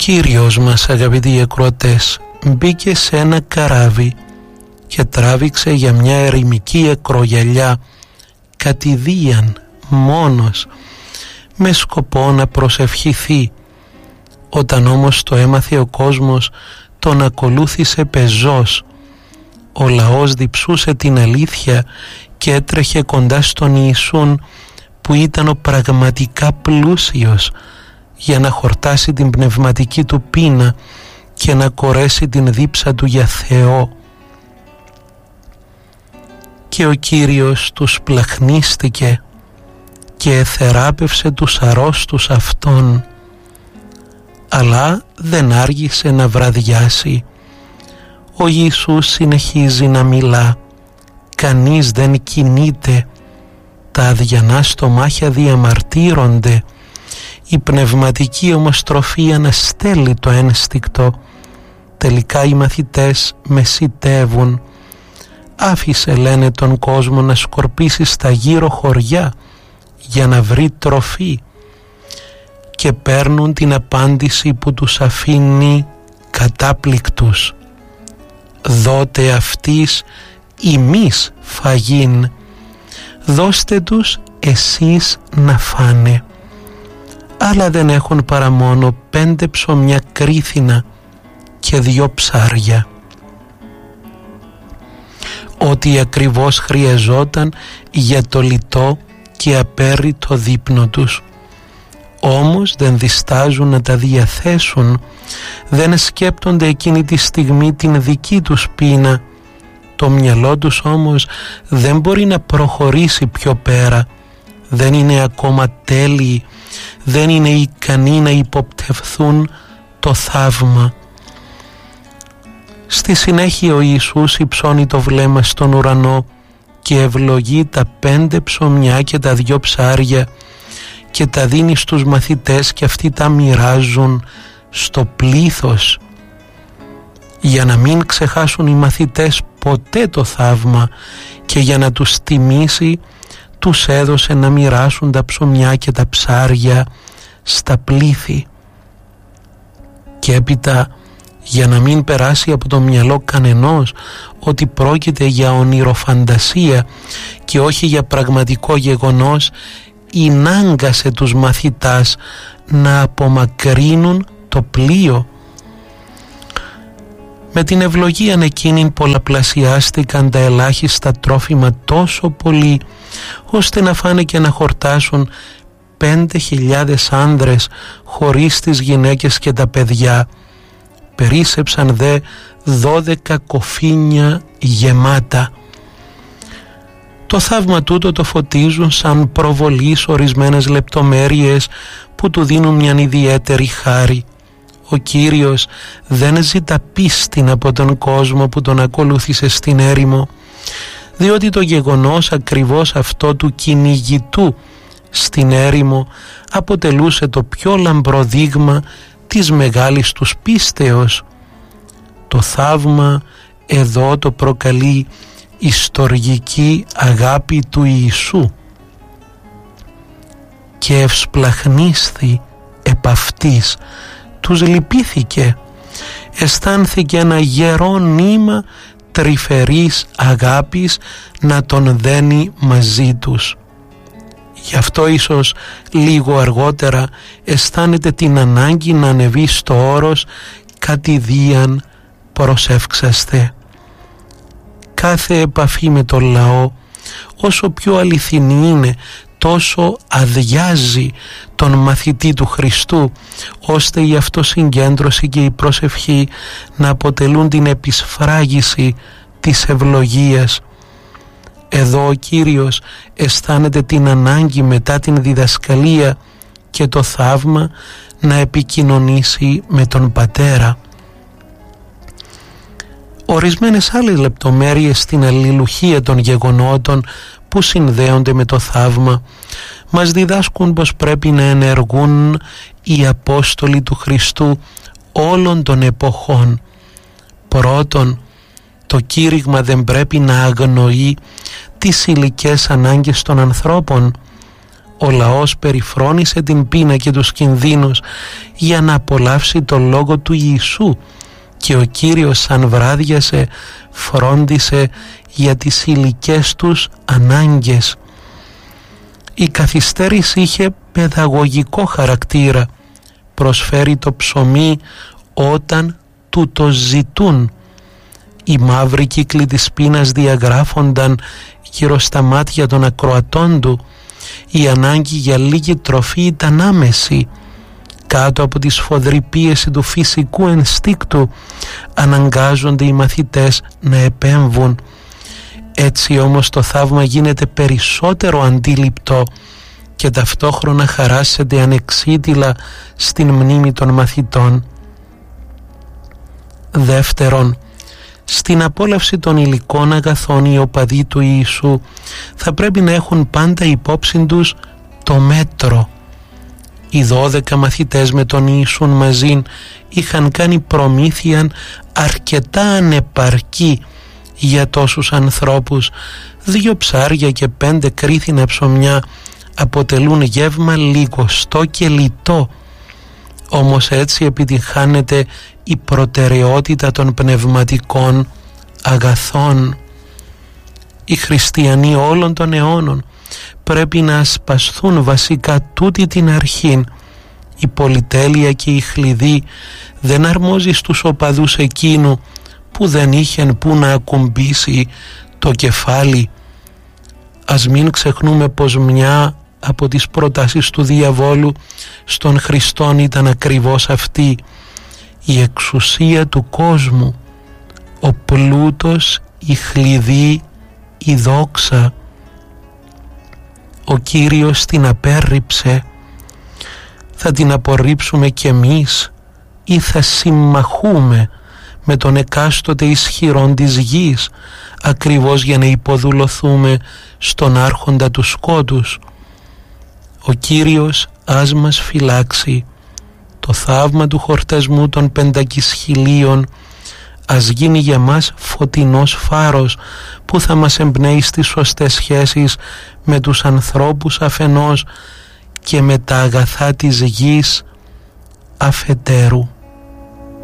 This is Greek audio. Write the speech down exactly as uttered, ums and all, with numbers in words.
Κύριος μας, αγαπητοί ακροατές, μπήκε σε ένα καράβι και τράβηξε για μια ερημική ακρογιαλιά κατηδίαν μόνος, με σκοπό να προσευχηθεί. Όταν όμως το έμαθε ο κόσμος, τον ακολούθησε πεζός. Ο λαός διψούσε την αλήθεια και έτρεχε κοντά στον Ιησούν, που ήταν ο πραγματικά πλούσιος, για να χορτάσει την πνευματική του πείνα και να κορέσει την δίψα του για Θεό. Και ο Κύριος τους πλαχνίστηκε και εθεράπευσε τους αρρώστους αυτών, αλλά δεν άργησε να βραδιάσει. Ο Ιησούς συνεχίζει να μιλά, κανείς δεν κινείται, τα αδιανά στομάχια διαμαρτύρονται, η πνευματική ομοστροφή αναστέλει το ένστικτο. Τελικά οι μαθητές μεσητεύουν. Άφησε, λένε, τον κόσμο να σκορπίσει στα γύρω χωριά για να βρει τροφή, και παίρνουν την απάντηση που τους αφήνει κατάπληκτους. Δώτε αυτής ημείς φαγήν, δώστε τους εσείς να φάνε. Αλλά δεν έχουν παρά μόνο πέντε ψωμιά κρίθινα και δυο ψάρια. Ό,τι ακριβώς χρειαζόταν για το λιτό και απέρριτο δείπνο τους. Όμως δεν διστάζουν να τα διαθέσουν, δεν σκέπτονται εκείνη τη στιγμή την δική τους πείνα. Το μυαλό τους όμως δεν μπορεί να προχωρήσει πιο πέρα, δεν είναι ακόμα τέλειοι, δεν είναι ικανοί να υποπτευθούν το θαύμα. Στη συνέχεια ο Ιησούς υψώνει το βλέμμα στον ουρανό και ευλογεί τα πέντε ψωμιά και τα δυο ψάρια και τα δίνει στους μαθητές, και αυτοί τα μοιράζουν στο πλήθος. Για να μην ξεχάσουν οι μαθητές ποτέ το θαύμα και για να τους τιμήσει, τους έδωσε να μοιράσουν τα ψωμιά και τα ψάρια στα πλήθη. Και έπειτα, για να μην περάσει από το μυαλό κανενός ότι πρόκειται για ονειροφαντασία και όχι για πραγματικό γεγονός, ηνάγκασε τους μαθητάς να απομακρύνουν το πλοίο. Με την ευλογία εκείνην πολλαπλασιάστηκαν τα ελάχιστα τρόφιμα τόσο πολύ, ώστε να φάνε και να χορτάσουν πέντε χιλιάδες άνδρες χωρίς τις γυναίκες και τα παιδιά. Περίσσεψαν δε δώδεκα κοφίνια γεμάτα. Το θαύμα τούτο το φωτίζουν σαν προβολή ορισμένες λεπτομέρειες που του δίνουν μια ιδιαίτερη χάρη. Ο Κύριος δεν ζητά πίστην από τον κόσμο που τον ακολούθησε στην έρημο, διότι το γεγονός ακριβώς αυτό του κυνηγητού στην έρημο αποτελούσε το πιο λαμπρό δείγμα της μεγάλης τους πίστεως. Το θαύμα εδώ το προκαλεί η στοργική αγάπη του Ιησού, και ευσπλαχνίσθη επ' αυτής, τους λυπήθηκε, αισθάνθηκε ένα γερό νήμα τρυφερής αγάπης να τον δένει μαζί τους. Γι' αυτό ίσως λίγο αργότερα αισθάνεται την ανάγκη να ανεβεί στο όρος κατηδίαν προσεύξαστε. Κάθε επαφή με τον λαό, όσο πιο αληθινή είναι, τόσο αδειάζει τον μαθητή του Χριστού, ώστε η αυτοσυγκέντρωση και η προσευχή να αποτελούν την επισφράγιση της ευλογίας. Εδώ ο Κύριος αισθάνεται την ανάγκη μετά την διδασκαλία και το θαύμα να επικοινωνήσει με τον Πατέρα. Ορισμένες άλλες λεπτομέρειες στην αλληλουχία των γεγονότων που συνδέονται με το θαύμα μας διδάσκουν πως πρέπει να ενεργούν οι Απόστολοι του Χριστού όλων των εποχών. Πρώτον, το κήρυγμα δεν πρέπει να αγνοεί τις υλικές ανάγκες των ανθρώπων. ο λαός περιφρόνησε την πείνα και τους κινδύνους για να απολαύσει το λόγο του Ιησού, και ο Κύριος σαν βράδιασε φρόντισε για τις υλικές τους ανάγκες. Η καθυστέρηση είχε παιδαγωγικό χαρακτήρα. Προσφέρει το ψωμί όταν του το ζητούν. Οι μαύροι κύκλοι της πείνας διαγράφονταν γύρω στα μάτια των ακροατών του. Η ανάγκη για λίγη τροφή ήταν άμεση. Κάτω από τη σφοδρή πίεση του φυσικού ενστίκτου αναγκάζονται οι μαθητές να επέμβουν. Έτσι όμως το θαύμα γίνεται περισσότερο αντίληπτο και ταυτόχρονα χαράσσεται ανεξίτηλα στην μνήμη των μαθητών. Δεύτερον, στην απόλαυση των υλικών αγαθών οι οπαδοί του Ιησού θα πρέπει να έχουν πάντα υπόψη τους το μέτρο. Οι δώδεκα μαθητές με τον Ιησούν μαζί είχαν κάνει προμήθεια αρκετά ανεπαρκή για τόσους ανθρώπους. Δύο ψάρια και πέντε κρίθινα ψωμιά αποτελούν γεύμα λιγοστό και λιτό. Όμως έτσι επιτυγχάνεται η προτεραιότητα των πνευματικών αγαθών. Οι χριστιανοί όλων των αιώνων πρέπει να ασπασθούν βασικά τούτη την αρχήν. Η πολυτέλεια και η χλειδί δεν αρμόζει στους οπαδούς εκείνου που δεν είχεν που να ακουμπήσει το κεφάλι. Ας μην ξεχνούμε πως μια από τις προτάσεις του διαβόλου στον Χριστόν ήταν ακριβώς αυτή: η εξουσία του κόσμου, ο πλούτος, η χλειδί, η δόξα. Ο Κύριος την απέρριψε. Θα την απορρίψουμε κι εμείς ή θα συμμαχούμε με τον εκάστοτε ισχυρόν της γης ακριβώς για να υποδουλωθούμε στον άρχοντα του σκότους? Ο Κύριος ας μας φυλάξει. Το θαύμα του χορτασμού των πεντακισχυλίων ας γίνει για μας φωτεινός φάρος που θα μας εμπνέει στις σωστές σχέσεις με τους ανθρώπους αφενός και με τα αγαθά της γης αφετέρου.